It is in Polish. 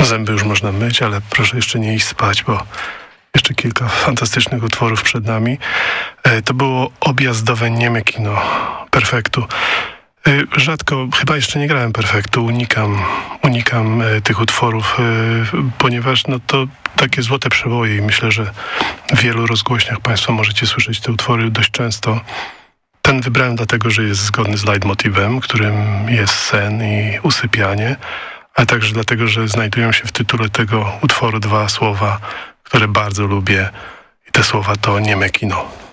Zęby już można myć, ale proszę jeszcze nie iść spać, bo jeszcze kilka fantastycznych utworów przed nami. To było objazdowe nieme kino Perfektu. Rzadko, chyba jeszcze nie grałem Perfektu, unikam tych utworów, ponieważ to takie złote przeboje i myślę, że w wielu rozgłośniach Państwo możecie słyszeć te utwory dość często. Ten wybrałem dlatego, że jest zgodny z leitmotivem, którym jest sen i usypianie, a także dlatego, że znajdują się w tytule tego utworu dwa słowa, które bardzo lubię i te słowa to nieme kino.